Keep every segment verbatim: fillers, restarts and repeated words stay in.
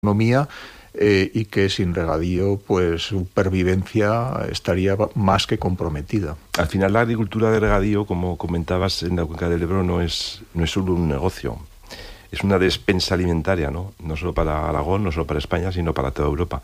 economía eh, y que sin regadío pues su supervivencia estaría más que comprometida. Al final la agricultura de regadío, como comentabas, en la cuenca del Ebro no es, no es solo un negocio, es una despensa alimentaria, ¿no? No solo para Aragón, no solo para España, sino para toda Europa.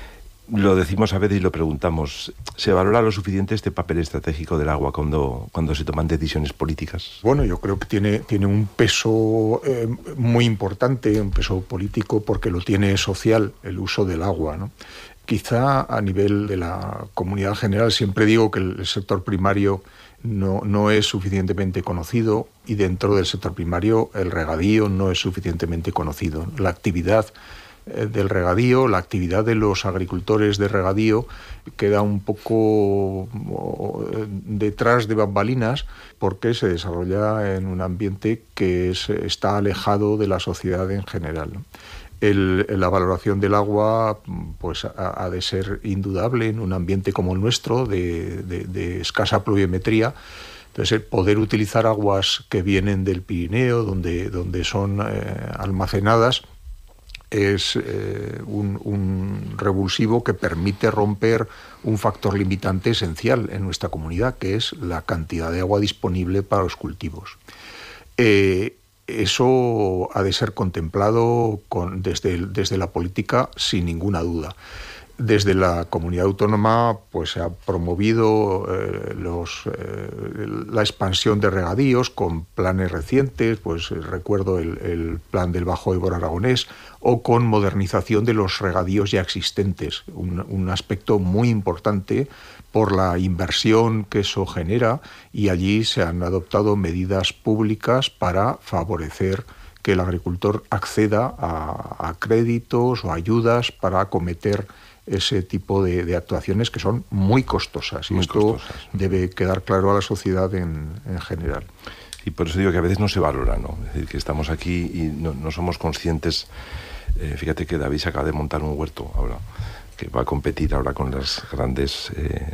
Lo decimos a veces y lo preguntamos, ¿se valora lo suficiente este papel estratégico del agua cuando, cuando se toman decisiones políticas? Bueno, yo creo que tiene, tiene un peso eh, muy importante, un peso político, porque lo tiene social, el uso del agua, ¿no? Quizá a nivel de la comunidad general, siempre digo que el sector primario no, no es suficientemente conocido, y dentro del sector primario el regadío no es suficientemente conocido. La actividad del regadío, la actividad de los agricultores de regadío queda un poco detrás de bambalinas porque se desarrolla en un ambiente que es, está alejado de la sociedad en general. El, la valoración del agua pues ha, ha de ser indudable en un ambiente como el nuestro, de, de, de escasa pluviometría. Entonces, el poder utilizar aguas que vienen del Pirineo, donde, donde son eh, almacenadas, es eh, un, un revulsivo que permite romper un factor limitante esencial en nuestra comunidad, que es la cantidad de agua disponible para los cultivos. Eh, eso ha de ser contemplado con, desde, desde la política sin ninguna duda. Desde la comunidad autónoma pues se ha promovido eh, los, eh, la expansión de regadíos con planes recientes, pues eh, recuerdo el, el plan del Bajo Ebro aragonés, o con modernización de los regadíos ya existentes, un, un aspecto muy importante por la inversión que eso genera, y allí se han adoptado medidas públicas para favorecer que el agricultor acceda a, a créditos o ayudas para acometer ese tipo de, de actuaciones que son muy costosas, y muy esto costosas. Debe quedar claro a la sociedad en, en general. Y por eso digo que a veces no se valora, ¿no? Es decir, que estamos aquí y no, no somos conscientes. Eh, fíjate que David se acaba de montar un huerto ahora, que va a competir ahora con las grandes eh,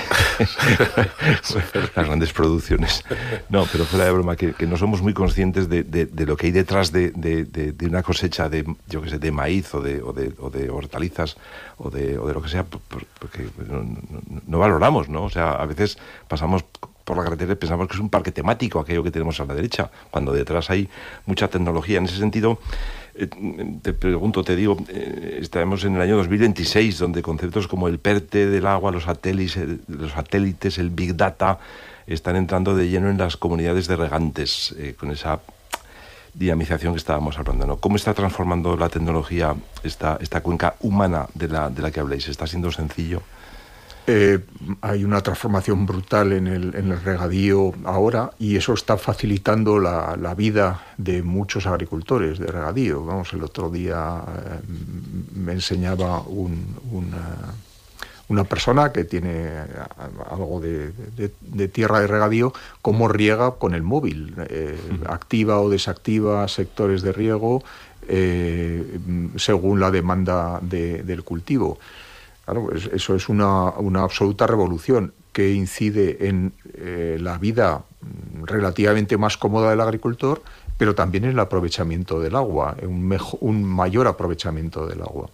las grandes producciones. No, pero fuera de broma, que, que no somos muy conscientes de, de, de lo que hay detrás de, de, de, de una cosecha de, yo qué sé, de maíz o de, o de, o de hortalizas o de, o de lo que sea, porque no, no, no valoramos, ¿no? O sea, a veces pasamos por la carretera y pensamos que es un parque temático aquello que tenemos a la derecha, cuando detrás hay mucha tecnología. En ese sentido, eh, te pregunto, te digo, eh, estamos en el año dos mil veintiséis, donde conceptos como el PERTE del agua, los satélites, el, los satélites, el Big Data, están entrando de lleno en las comunidades de regantes, eh, con esa dinamización que estábamos hablando, ¿no? ¿Cómo está transformando la tecnología esta, esta cuenca humana de la, de la que habláis? ¿Está siendo sencillo? Eh, hay una transformación brutal en el, en el regadío ahora, y eso está facilitando la, la vida de muchos agricultores de regadío. Vamos, el otro día eh, me enseñaba un, una, una persona que tiene algo de, de, de tierra de regadío, cómo riega con el móvil, eh, uh-huh. activa o desactiva sectores de riego eh, según la demanda de, del cultivo. Claro, eso es una, una absoluta revolución que incide en eh, la vida relativamente más cómoda del agricultor, pero también en el aprovechamiento del agua, un, mejor, un mayor aprovechamiento del agua.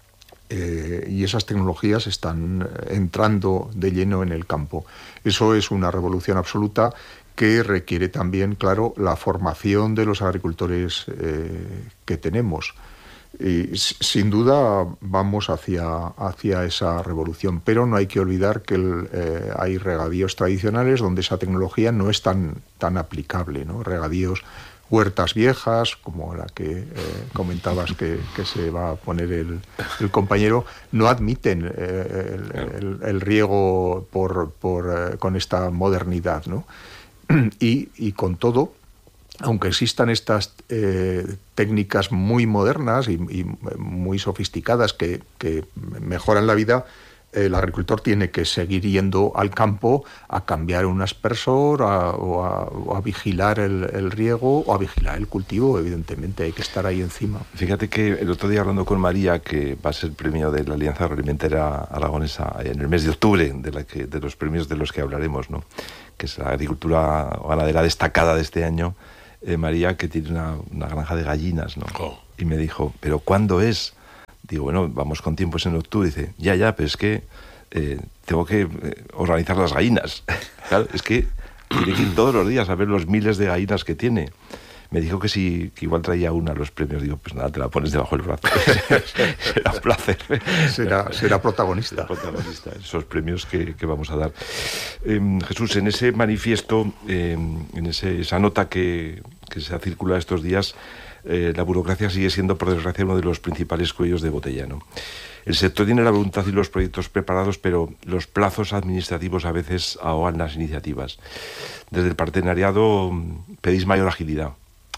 Eh, y esas tecnologías están entrando de lleno en el campo. Eso es una revolución absoluta que requiere también, claro, la formación de los agricultores eh, que tenemos. Y sin duda vamos hacia, hacia esa revolución, pero no hay que olvidar que el, eh, hay regadíos tradicionales donde esa tecnología no es tan, tan aplicable, ¿no? Regadíos, huertas viejas, como la que eh, comentabas que, que se va a poner el, el compañero, no admiten eh, el, el, el riego por, por, eh, con esta modernidad, ¿no? Y, y con todo, aunque existan estas eh, técnicas muy modernas y, y muy sofisticadas que, que mejoran la vida, el agricultor tiene que seguir yendo al campo a cambiar un aspersor a, o, a, o a vigilar el, el riego o a vigilar el cultivo. Evidentemente hay que estar ahí encima. Fíjate que el otro día, hablando con María, que va a ser premio de la Alianza Agroalimentera Aragonesa en el mes de octubre, de, la que, de los premios de los que hablaremos, ¿no? Que es la agricultura ganadera destacada de este año, eh, María, que tiene una, una granja de gallinas, ¿no? Oh. Y me dijo, ¿pero cuándo es Digo, bueno, vamos con tiempo, es en octubre. Dice, ya, ya, pero es que eh, tengo que eh, organizar las gallinas. Claro, es que tiene que ir todos los días a ver los miles de gallinas que tiene. Me dijo que sí, que igual traía una a los premios. Digo, pues nada, te la pones debajo del brazo. Será un placer. Será, será protagonista. Será protagonista, esos premios que, que vamos a dar. Eh, Jesús, en ese manifiesto, eh, en ese, esa nota que, que se ha circulado estos días, eh, la burocracia sigue siendo, por desgracia, uno de los principales cuellos de botella, ¿no? El sector tiene la voluntad y los proyectos preparados, pero los plazos administrativos a veces ahogan las iniciativas. Desde el partenariado pedís mayor agilidad.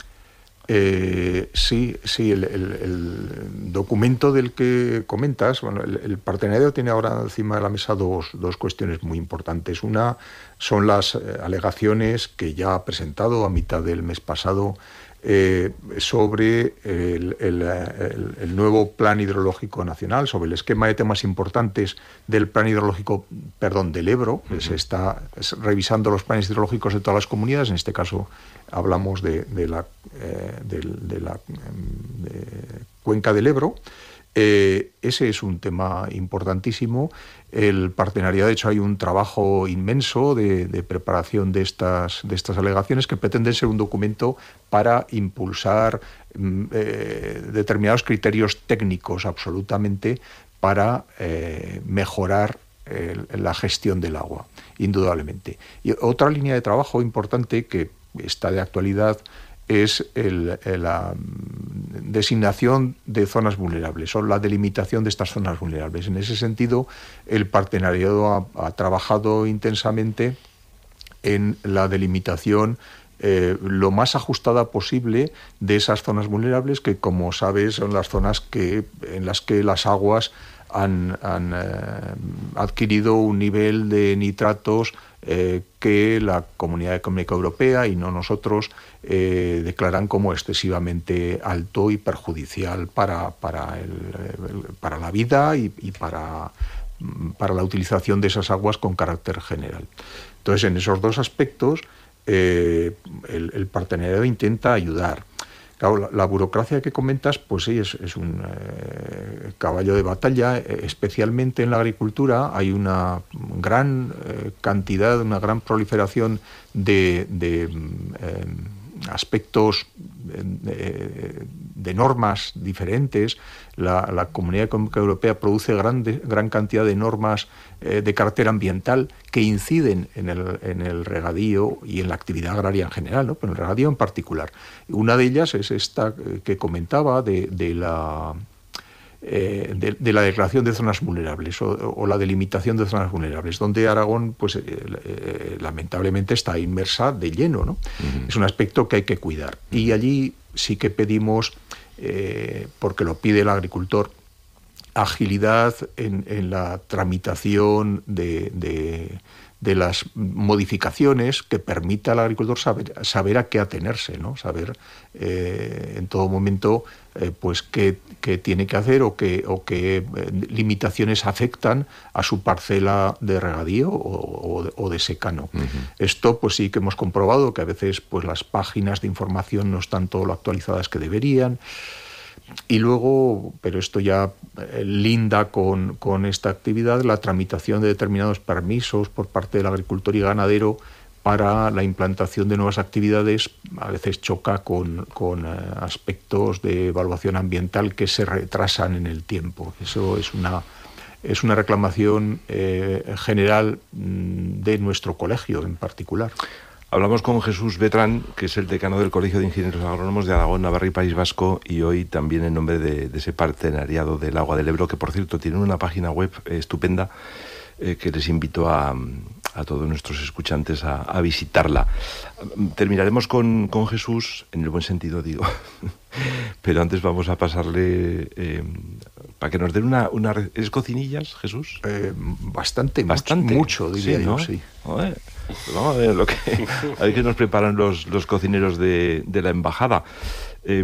Eh, sí, sí, el, el, el documento del que comentas, bueno, el, el partenariado tiene ahora encima de la mesa dos, dos cuestiones muy importantes. Una son las eh, alegaciones que ya ha presentado a mitad del mes pasado eh, sobre el, el, el, el nuevo Plan Hidrológico Nacional, sobre el esquema de temas importantes del Plan Hidrológico, perdón, del Ebro. Uh-huh. Se está revisando los planes hidrológicos de todas las comunidades, en este caso hablamos de, de, la, eh, de, de la de cuenca del Ebro. Eh, ese es un tema importantísimo. El partenariado, de hecho, hay un trabajo inmenso de, de preparación de estas, de estas alegaciones que pretenden ser un documento para impulsar eh, determinados criterios técnicos absolutamente para eh, mejorar el, la gestión del agua, indudablemente. Y otra línea de trabajo importante que está de actualidad es el, la designación de zonas vulnerables o la delimitación de estas zonas vulnerables. En ese sentido, el partenariado ha, ha trabajado intensamente en la delimitación eh, lo más ajustada posible de esas zonas vulnerables que, como sabes, son las zonas que, en las que las aguas han, han eh, adquirido un nivel de nitratos Eh, que la Comunidad Económica Europea y no nosotros eh, declaran como excesivamente alto y perjudicial para, para, el, el, para la vida y, y para, para la utilización de esas aguas con carácter general. Entonces, en esos dos aspectos, eh, el, el partenariado intenta ayudar. Claro, la, la burocracia que comentas, pues sí, es, es un eh, caballo de batalla, eh, especialmente en la agricultura. Hay una gran eh, cantidad, una gran proliferación de, de eh, aspectos de, de normas diferentes. La, la Comunidad Económica Europea produce grande, gran cantidad de normas eh, de carácter ambiental que inciden en el, en el regadío y en la actividad agraria en general, ¿no? Pero en el regadío en particular. Una de ellas es esta que comentaba de, de la... Eh, de, de la declaración de zonas vulnerables o, o la delimitación de zonas vulnerables, donde Aragón, pues eh, eh, lamentablemente está inmersa de lleno, ¿no? Uh-huh. Es un aspecto que hay que cuidar. Y allí sí que pedimos, eh, porque lo pide el agricultor, agilidad en, en la tramitación de, de, de las modificaciones que permita al agricultor saber, saber a qué atenerse, ¿no? Saber eh, en todo momento eh, pues qué, qué tiene que hacer o qué, o qué eh, limitaciones afectan a su parcela de regadío o, o, o de secano. Uh-huh. Esto pues sí que hemos comprobado que a veces pues las páginas de información no están todo lo actualizadas que deberían. Y luego, pero esto ya eh, linda con, con esta actividad, la tramitación de determinados permisos por parte del agricultor y ganadero para la implantación de nuevas actividades, a veces choca con, con eh, aspectos de evaluación ambiental que se retrasan en el tiempo. Eso es una, es una reclamación eh, general de nuestro colegio en particular. Hablamos con Jesús Betrán, que es el decano del Colegio de Ingenieros Agrónomos de Aragón, Navarra y País Vasco, y hoy también en nombre de, de ese partenariado del agua del Ebro, que por cierto tiene una página web eh, estupenda eh, que les invito a, a todos nuestros escuchantes a, a visitarla. Terminaremos con, con Jesús, en el buen sentido digo, pero antes vamos a pasarle... Eh, para que nos den una... una ¿Es cocinillas, Jesús? Eh, bastante, bastante, mucho, mucho diría sí, yo, ¿no? sí. Joder, pues vamos a ver lo que, a ver qué nos preparan los, los cocineros de, de la embajada. Eh,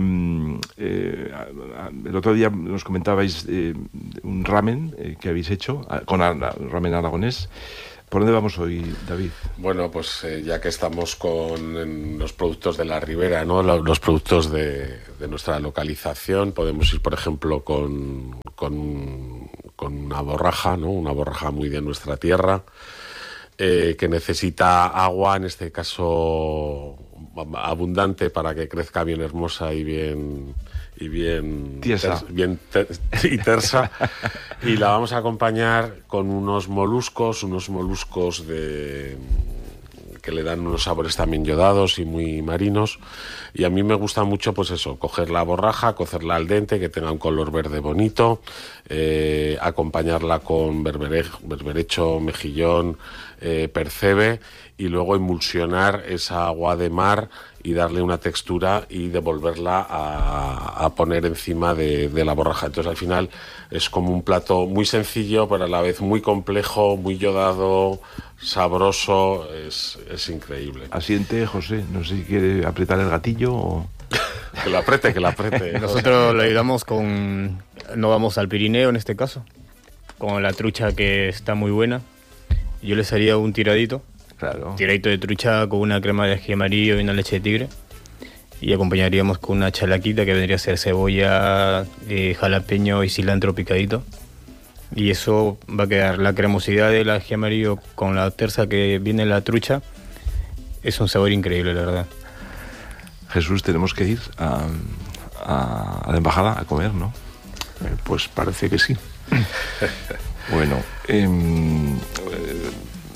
eh, el otro día nos comentabais eh, un ramen eh, que habéis hecho, con a, ramen aragonés. ¿Por dónde vamos hoy, David? Bueno, pues eh, ya que estamos con los productos de la ribera, ¿no? Los, los productos de, de nuestra localización, podemos ir, por ejemplo, con, con, con una borraja, ¿no? Una borraja muy de nuestra tierra, eh, que necesita agua, en este caso abundante, para que crezca bien hermosa y bien y bien tiesa, ter, bien ter, y tersa. Y la vamos a acompañar con unos moluscos, unos moluscos de que le dan unos sabores también yodados y muy marinos. Y a mí me gusta mucho, pues eso, coger la borraja, cocerla al dente, que tenga un color verde bonito, eh, acompañarla con berbere, berberecho, mejillón, eh, percebe, y luego emulsionar esa agua de mar y darle una textura y devolverla a, a poner encima de, de la borraja. Entonces al final es como un plato muy sencillo, pero a la vez muy complejo, muy yodado, sabroso, es, es increíble. Asiente, José, no sé si quiere apretar el gatillo o... Que lo apriete, que lo apriete. Nosotros lo ayudamos con... No vamos al Pirineo en este caso, con la trucha, que está muy buena. Yo les haría un tiradito. Claro. Tiradito de trucha con una crema de ají amarillo y una leche de tigre. Y acompañaríamos con una chalaquita, que vendría a ser cebolla, eh, jalapeño y cilantro picadito. Y eso va a quedar la cremosidad del ají amarillo con la terza que viene en la trucha. Es un sabor increíble, la verdad. Jesús, tenemos que ir a, a, a la embajada a comer, ¿no? Eh, pues parece que sí. Bueno, eh, eh,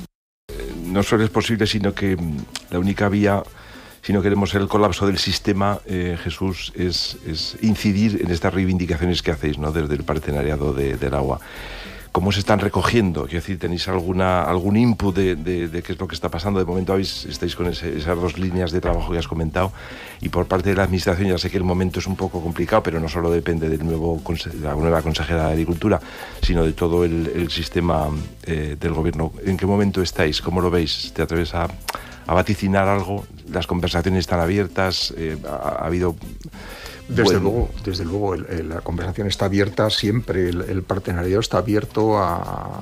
no solo es posible, sino que la única vía, si no queremos el colapso del sistema, eh, Jesús, es, es incidir en estas reivindicaciones que hacéis, ¿no? Desde el partenariado de, del agua. ¿Cómo se están recogiendo? Quiero decir, ¿tenéis alguna, algún input de, de, de qué es lo que está pasando? De momento habéis, estáis con ese, esas dos líneas de trabajo que has comentado, y por parte de la Administración, ya sé que el momento es un poco complicado, pero no solo depende del nuevo, de la nueva consejera de Agricultura, sino de todo el, el sistema eh, del Gobierno. ¿En qué momento estáis? ¿Cómo lo veis? ¿Te atreves a, a vaticinar algo? ¿Las conversaciones están abiertas? Eh, ha, ha habido... Desde bueno. luego, desde luego el, el, la conversación está abierta siempre, el, el partenariado está abierto a, a,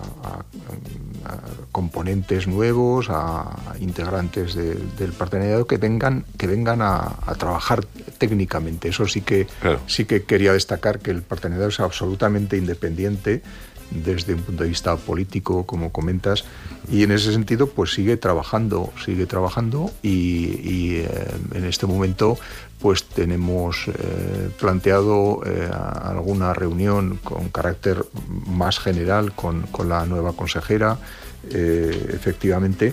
a componentes nuevos, a integrantes de, del partenariado que vengan, que vengan a, a trabajar técnicamente. Eso sí que, claro. sí que quería destacar, que el partenariado es absolutamente independiente desde un punto de vista político, como comentas, y en ese sentido pues sigue trabajando, sigue trabajando y, y eh, en este momento pues tenemos eh, planteado eh, alguna reunión con carácter más general con, con la nueva consejera, eh, efectivamente,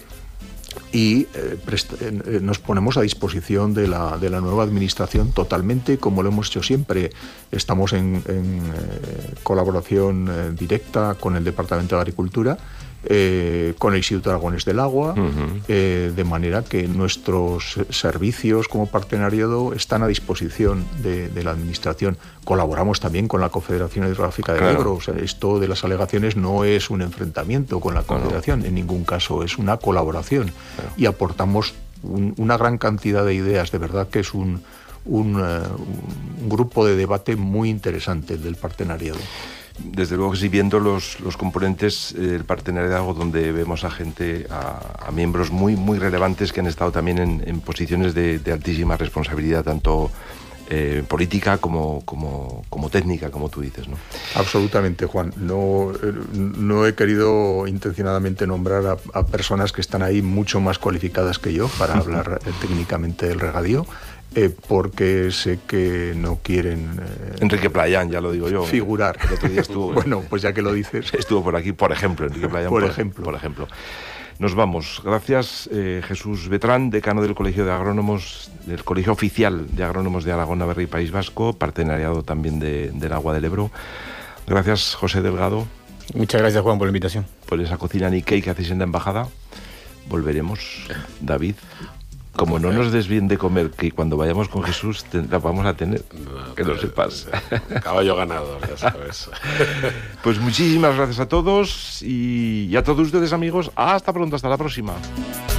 y eh, presta, eh, nos ponemos a disposición de la, de la nueva administración totalmente, como lo hemos hecho siempre. Estamos en, en eh, colaboración eh, directa con el Departamento de Agricultura, eh, con el Instituto Aragonés del Agua, uh-huh. eh, de manera que nuestros servicios como partenariado están a disposición de, de la administración. Colaboramos también con la Confederación Hidrográfica del claro. Ebro. O sea, esto de las alegaciones no es un enfrentamiento con la Confederación, no. En ningún caso, es una colaboración. Claro. Y aportamos un, una gran cantidad de ideas. De verdad que es un, un, uh, un grupo de debate muy interesante el del partenariado. Desde luego que sí, viendo los, los componentes del eh, partenariado, donde vemos a gente, a, a miembros muy, muy relevantes que han estado también en, en posiciones de, de altísima responsabilidad, tanto eh, política como, como, como técnica, como tú dices, ¿no? Absolutamente, Juan. No, no he querido intencionadamente nombrar a, a personas que están ahí mucho más cualificadas que yo para hablar eh, técnicamente del regadío. Eh, porque sé que no quieren... Eh, Enrique Playán, ya lo digo yo. Figurar. El otro día estuvo... Bueno, pues ya que lo dices... Estuvo por aquí, por ejemplo, Enrique Playán. Por, por ejemplo. Por ejemplo. Nos vamos. Gracias, eh, Jesús Betrán, decano del Colegio de Agrónomos, del Colegio Oficial de Agrónomos de Aragón, Navarra y País Vasco, partenariado también de, del Agua del Ebro. Gracias, José Delgado. Muchas gracias, Juan, por la invitación. Por esa cocina Nikkei que hacéis en la embajada. Volveremos. David. Como no nos des bien de comer, que cuando vayamos con Jesús te, la vamos a tener, no, que lo sepas. Caballo ganador, ya sabes. Pues muchísimas gracias a todos y, y a todos ustedes, amigos. Hasta pronto, hasta la próxima.